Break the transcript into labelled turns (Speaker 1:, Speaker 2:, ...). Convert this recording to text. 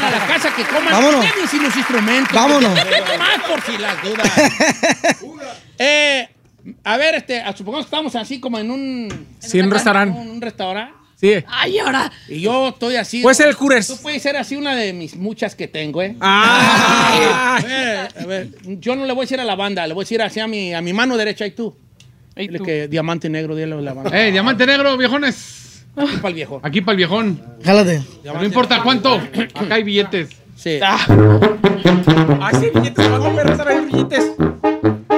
Speaker 1: a la casa que coman.
Speaker 2: Vámonos.
Speaker 1: Llévense los instrumentos.
Speaker 2: Vámonos.
Speaker 1: Más por si las dudas. A ver, supongamos que estamos así como en un...
Speaker 3: Sí, en un restaurante.
Speaker 1: Un restaurante.
Speaker 3: Sí.
Speaker 1: Ay, ahora. Y yo estoy así.
Speaker 3: Puede ser el Hooters.
Speaker 1: Tú puedes ser así una de mis muchas que tengo, ¿eh?
Speaker 3: Ah.
Speaker 1: A ver, yo no le voy a decir a la banda, le voy a decir así a mi mano derecha y tú. Dile que diamante negro, dile a la banda.
Speaker 4: Diamante negro, viejones.
Speaker 1: Aquí para el viejo.
Speaker 4: Aquí para el viejón.
Speaker 2: Jálate.
Speaker 4: No importa cuánto. Acá hay billetes.
Speaker 1: Sí.
Speaker 3: Ay, sí, billetes. ¿Cuándo me vas a ver billetes?